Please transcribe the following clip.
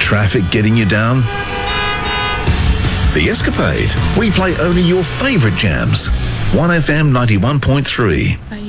Traffic getting you down? The Escapade. We play only your favourite jams. 1FM 91.3.